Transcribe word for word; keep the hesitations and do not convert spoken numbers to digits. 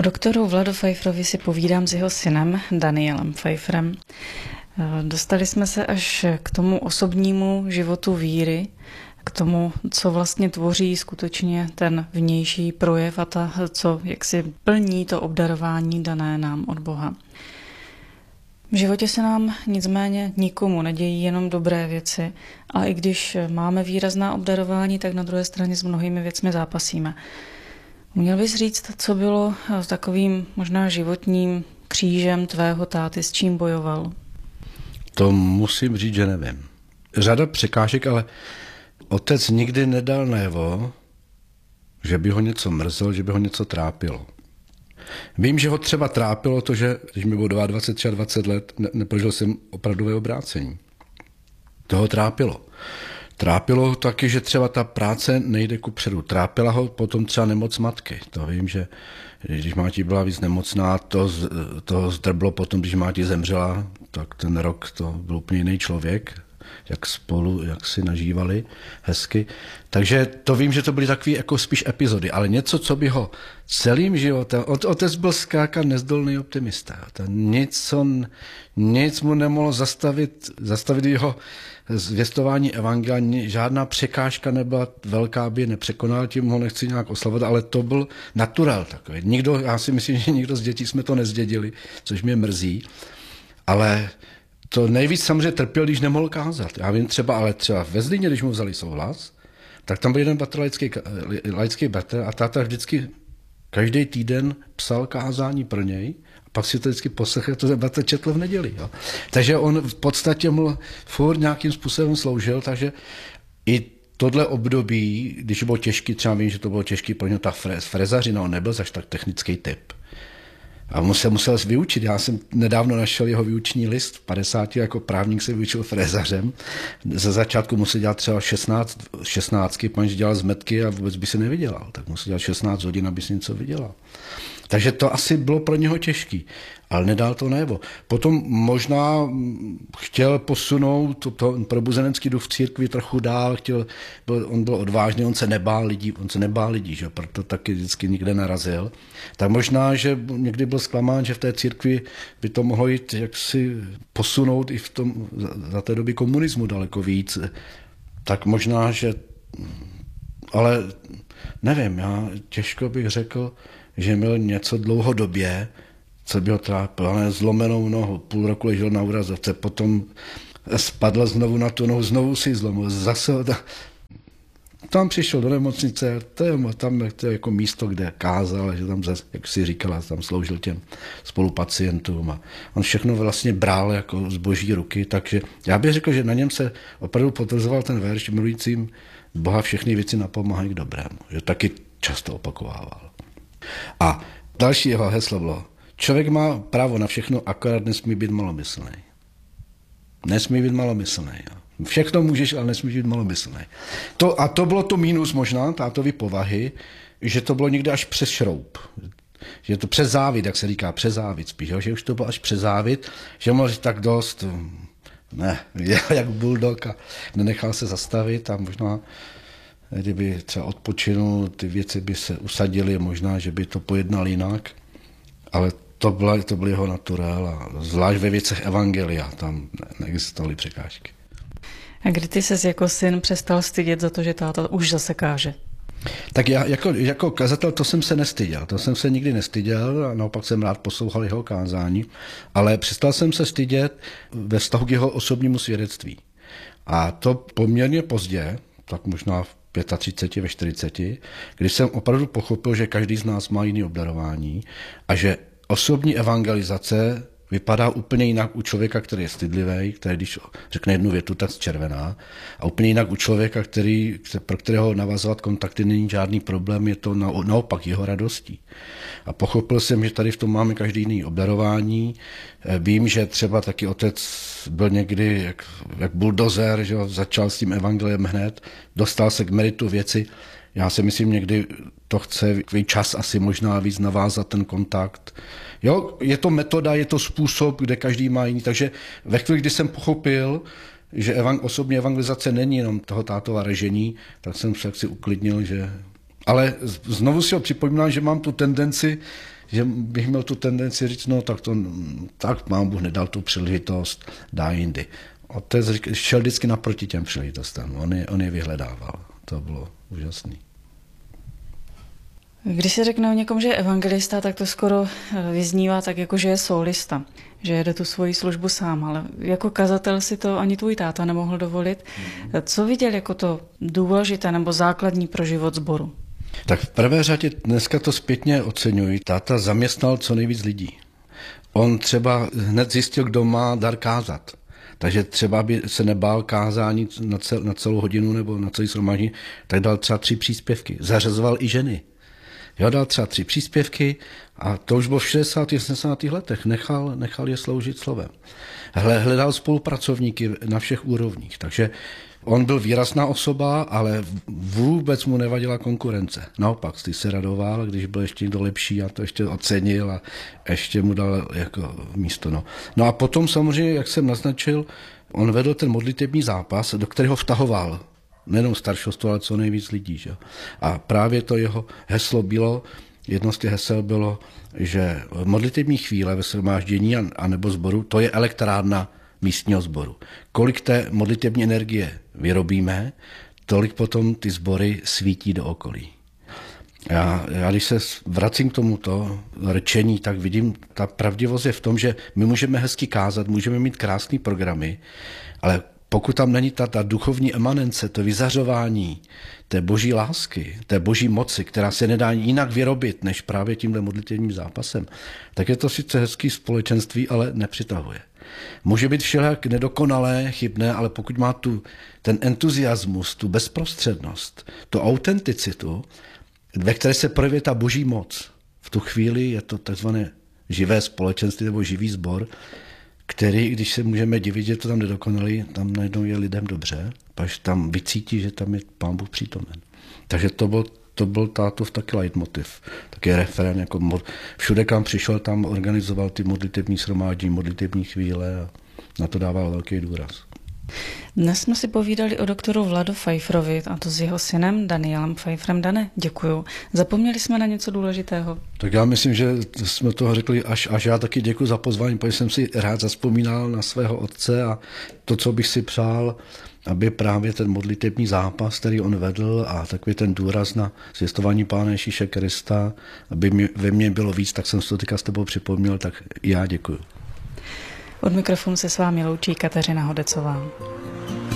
O doktoru Vladu Pfeifferovi si povídám s jeho synem Danielem Pfeifferem. Dostali jsme se až k tomu osobnímu životu víry, k tomu, co vlastně tvoří skutečně ten vnější projev a ta, co jaksi plní to obdarování dané nám od Boha. V životě se nám nicméně nikomu nedějí jenom dobré věci, a i když máme výrazná obdarování, tak na druhé straně s mnohými věcmi zápasíme. Měl bys říct, co bylo takovým možná životním křížem tvého táty, s čím bojoval? To musím říct, že nevím. Řada překážek, ale otec nikdy nedal najevo, že by ho něco mrzelo, že by ho něco trápilo. Vím, že ho třeba trápilo to, že když mi bylo dvacet dva, dvacet tři let, ne, neprožil jsem opravdové obrácení. To ho trápilo. Trápilo ho taky, že třeba ta práce nejde kupředu. Trápila ho potom třeba nemoc matky. To vím, že když máti byla víc nemocná, to, to zdrblo potom, když máti zemřela, tak ten rok to byl úplně jiný člověk, jak spolu, jak si nažívali hezky. Takže to vím, že to byly takové jako spíš epizody, ale něco, co by ho celým životem, otec byl zkrátka nezdolný optimista. Nic, on, nic mu nemohlo zastavit, zastavit jeho zvěstování evangelia, žádná překážka nebyla velká, by nepřekonal, tím ho nechci nějak oslavovat, ale to byl naturál takový. Nikdo, já si myslím, že nikdo z dětí jsme to nezdědili, což mě mrzí, ale to nejvíc samozřejmě trpěl, když nemohl kázat. Já vím třeba, ale třeba ve Zlíně, když mu vzali souhlas, tak tam byl jeden bratr, laický, laický bratr, a táta vždycky každý týden psal kázání pro něj, a pak si to vždycky poslechl, to bratr četl v neděli. Jo. Takže on v podstatě mu furt nějakým způsobem sloužil, takže i tohle období, když bylo těžký, třeba vím, že to bylo těžký pro něj ta frezařina, on nebyl zaž tak technický typ. A musel, musel vyučit. Já jsem nedávno našel jeho výuční list. V padesáti jako právník se vyučil frezařem. Ze začátku musel dělat třeba šestnáct, šestnáctky, panž dělal zmetky a vůbec by se nevydělal. Tak musel dělat šestnáct hodin, aby si něco vydělal. Takže to asi bylo pro něho těžký, ale nedal to najevo. Potom možná chtěl posunout to, to probuzenecký duch v církvi trochu dál, chtěl, byl, on byl odvážný, on se nebál lidí, on se nebál lidí, že? Proto taky vždycky nikde narazil. Tak možná, že někdy byl zklamán, že v té církvi by to mohlo jít jaksi posunout i v tom, za, za té doby komunismu daleko víc. Tak možná, že, ale nevím, já těžko bych řekl, že měl něco dlouhodobě, co by ho trápilo, ale zlomenou nohu, půl roku ležel na úrazovce, potom spadl znovu na tu nohu, znovu si zlomil, zase tam přišel do nemocnice, to je, tam to je jako místo, kde kázal, že tam, jak si říkala, tam sloužil těm spolupacientům a on všechno vlastně bral jako z boží ruky, takže já bych řekl, že na něm se opravdu potvrzoval ten verš milujícím Boha všechny věci napomáhají k dobrému, že taky často opakovával. A další jeho heslo bylo: člověk má právo na všechno, akorát nesmí být malomyslný. Nesmí být malomyslný. Jo. Všechno můžeš, ale nesmí být malomyslný. To, a to bylo to mínus možná tátovy povahy, že to bylo někde až přes šroub. Že to přes závit, jak se říká, přes závit spíš, jo? Že už to bylo až přes závit, že mohl říct tak dost, ne, jak bulldog a nenechal se zastavit a možná kdyby třeba odpočinul, ty věci by se usadily, možná, že by to pojednal jinak, ale to, byla, to byl jeho naturál a zvlášť ve věcech evangelia, tam neexistovaly překážky. A kdy ty ses jako syn přestal stydět za to, že táta už zase káže? Tak já jako, jako kazatel to jsem se nestyděl, to jsem se nikdy nestyděl a naopak jsem rád poslouchal jeho kázání, ale přestal jsem se stydět ve vztahu k jeho osobnímu svědectví. A to poměrně pozdě, tak možná v třiceti pěti, ve čtyřiceti, když jsem opravdu pochopil, že každý z nás má jiný obdarování a že osobní evangelizace vypadá úplně jinak u člověka, který je stydlivý, který když řekne jednu větu, tak zčervená, a úplně jinak u člověka, který, pro kterého navazovat kontakty není žádný problém, je to na, naopak jeho radostí. A pochopil jsem, že tady v tom máme každý jiný obdarování. Vím, že třeba taky otec byl někdy jak, jak buldozer, že začal s tím evangeliem hned, dostal se k meritu věci. Já si myslím, někdy to chce čas asi možná víc navázat ten kontakt. Jo, je to metoda, je to způsob, kde každý má jiný. Takže ve chvíli, kdy jsem pochopil, že evang- osobní evangelizace není jenom toho tátova režení, tak jsem se jaksi uklidnil, že... Ale znovu si ho připomínám, že mám tu tendenci, že bych měl tu tendenci říct, no tak to, tak Pán Bůh nedal tu příležitost, dá jindy. Otec šel vždycky naproti těm příležitostem, on je, on je vyhledával, to bylo úžasný. Když se řekne o někom, že je evangelista, tak to skoro vyznívá tak, jako že je solista, že jede tu svoji službu sám, ale jako kazatel si to ani tvůj táta nemohl dovolit. Co viděl jako to důležité nebo základní pro život sboru? Tak v prvé řadě dneska to zpětně oceňuji. Táta zaměstnal co nejvíc lidí. On třeba hned zjistil, kdo má dar kázat. Takže třeba by se nebál kázání na, cel, na celou hodinu nebo na celý shromáždění, tak dal třeba tři příspěvky. Zařazoval i ženy. Jo, dal třeba tři příspěvky a to už bylo v šedesátých, sedmdesátých letech. Nechal, nechal je sloužit slovem. Hledal spolupracovníky na všech úrovních. Takže on byl výrazná osoba, ale vůbec mu nevadila konkurence. Naopak, ty se radoval, když byl ještě někdo lepší a to ještě ocenil a ještě mu dal jako místo. No, no a potom samozřejmě, jak jsem naznačil, on vedl ten modlitební zápas, do kterého vtahoval nejenom staršostvo, ale co nejvíc lidí. Že? A právě to jeho heslo bylo, jedno z těch hesel bylo, že modlitební chvíle ve shromáždění a nebo sboru, to je elektrárna místního sboru. Kolik té modlitební energie vyrobíme, tolik potom ty sbory svítí do okolí. Já, já když se vracím k tomuto rčení, tak vidím, ta pravdivost je v tom, že my můžeme hezky kázat, můžeme mít krásné programy, ale pokud tam není ta, ta duchovní emanence, to vyzařování té boží lásky, té boží moci, která se nedá jinak vyrobit, než právě tímhle modlitevním zápasem, tak je to sice hezký společenství, ale nepřitahuje. Může být všelijak nedokonalé, chybné, ale pokud má tu, ten entuziasmus, tu bezprostřednost, tu autenticitu, ve které se projevuje ta boží moc, v tu chvíli je to takzvané živé společenství nebo živý sbor, který, když se můžeme divit, že to tam nedokonalý, tam najednou je lidem dobře, až tam vycítí, že tam je Pán Bůh přítomen. Takže to byl, to byl tátův taky leitmotiv, taky referent, jako mod, všude, kam přišel, tam organizoval ty modlitební shromáždění, modlitební chvíle a na to dával velký důraz. Dnes jsme si povídali o doktoru Vlado Pfeifferovi, a to s jeho synem Danielem Pfeifferem. Dane, děkuju. Zapomněli jsme na něco důležitého? Tak já myslím, že jsme toho řekli až, až já taky děkuji za pozvání, protože jsem si rád zazpomínal na svého otce a to, co bych si přál, aby právě ten modlitební zápas, který on vedl a takový ten důraz na zvěstování Pána Ježíše Krista, aby mě, ve mně bylo víc, tak jsem si to teďka s tebou připomněl, tak já děkuji. Od mikrofonu se s vámi loučí Kateřina Hodecová.